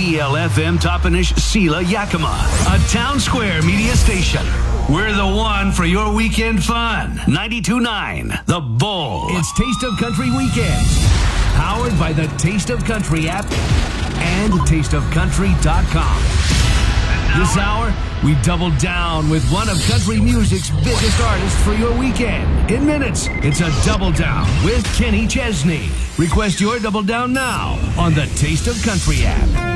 KBLFM Toppenish Sela Yakima, a Town Square media station. We're the one for your weekend fun. 92.9 The Bull. It's Taste of Country Weekends. Powered by the Taste of Country app and tasteofcountry.com. This hour, we double down with one of country music's biggest artists for your weekend. In minutes, it's a Double Down with Kenny Chesney. Request your Double Down now on the Taste of Country app.